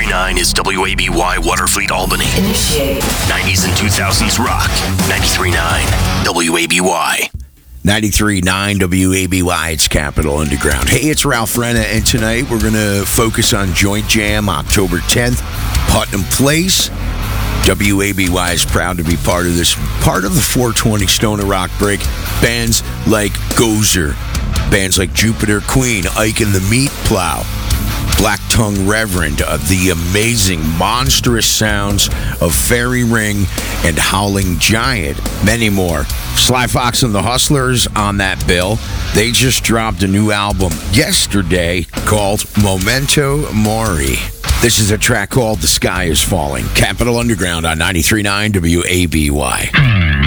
93.9 is WABY Waterfleet Albany. Initiate. 90s and 2000s rock. 93.9 WABY. 93.9 WABY, it's Capital Underground. Hey, it's Ralph Renna, and tonight we're going to focus on Joint Jam, October 10th, Putnam Place. WABY is proud to be part of this, part of the 420 Stoner Rock Break. Bands like Gozer, bands like Jupiter Queen, Ike and the Meat Plow, Black Tongue Reverend, the amazing, monstrous sounds of Fairy Ring and Howling Giant, many more. Sly Fox and the Hustlers on that bill. They just dropped a new album yesterday called Memento Mori. This is a track called The Sky is Falling. Capital Underground on 93.9 WABY.